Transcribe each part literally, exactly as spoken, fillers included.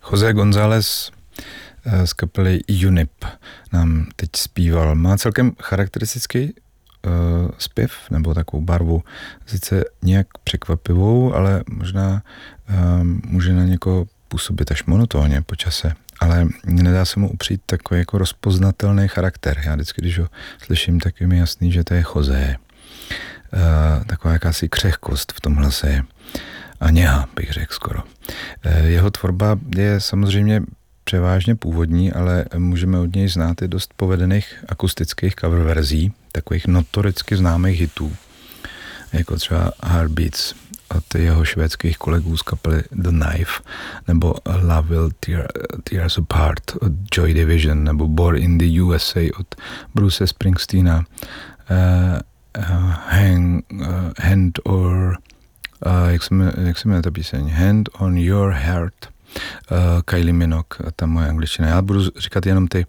José González z kapely Unip nám teď zpíval. Má celkem charakteristický uh, zpěv, nebo takovou barvu, sice nějak překvapivou, ale možná uh, může na někoho působit až monotónně po čase, ale nedá se mu upřít takový jako rozpoznatelný charakter. Já vždycky, když ho slyším, tak je mi jasný, že to je José. Uh, taková jakási křehkost v tom hlase je. A něha, bych řekl skoro. Uh, jeho tvorba je samozřejmě převážně původní, ale můžeme od něj znát i dost povedených akustických cover verzí, takových notoricky známých hitů, jako třeba Heartbeats od jeho švédských kolegů z kapely The Knife, nebo Love Will Tear, Tear Us Apart od Joy Division, nebo Born in the U S A od Bruce Springsteena, uh, uh, hang, uh, Hand or uh, jak se jmenuje, jak se jmenuje ta píseň? Hand on Your Heart, Uh, Kylie Minogue, ta moje angličtina. Já budu říkat jenom ty,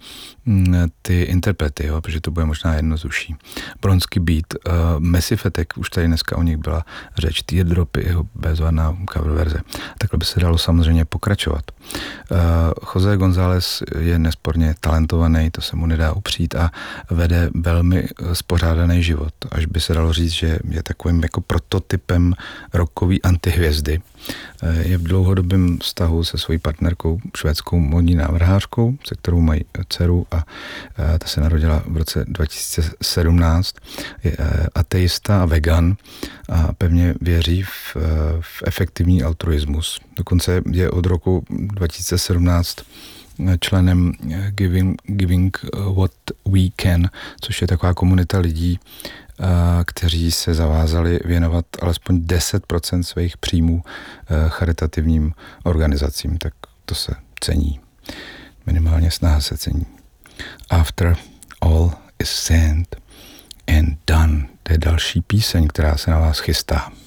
ty interprety, jo, protože to bude možná jednodušší. Bronský Beat, uh, Massive Attack, už tady dneska o nich byla řeč, Teardropy, jeho bezvadná cover verze. Takhle by se dalo samozřejmě pokračovat. Uh, José González je nesporně talentovaný, to se mu nedá upřít a vede velmi spořádaný život. Až by se dalo říct, že je takovým jako prototypem rockový antihvězdy. Uh, je v dlouhodobém vztahu se svojí partnerkou, švédskou módní návrhářkou, se kterou mají dceru a ta se narodila v roce dva tisíce sedmnáct. Je ateista a vegan a pevně věří v, v efektivní altruismus. Dokonce je od roku dva tisíce sedmnáct členem Giving, Giving What We Can, což je taková komunita lidí, kteří se zavázali věnovat alespoň deset procent svých příjmů charitativním organizacím, tak to se cení. Minimálně snaha se cení. After all is said and done, to je další píseň, která se na vás chystá.